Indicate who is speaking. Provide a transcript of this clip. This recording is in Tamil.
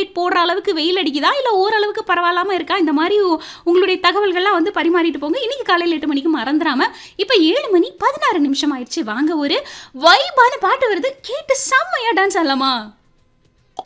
Speaker 1: லைட் போடுற அளவுக்கு வெயில் அடிக்குதா, இல்ல ஓரளவுக்கு பரவாயில்லாம இருக்கா? இந்த மாதிரி உங்களுடைய தகவல்கள்லாம் வந்து பரிமாறிட்டு போங்க. இன்னைக்கு காலையில 8 மணிக்கு மறந்துடாம. இப்ப 7 மணி 16 நிமிஷம் ஆயிடுச்சு. வாங்க ஒரு வைபான பாட்டு வருது. கேட்டு செம்மையா டான்ஸ் ஆடலாமா?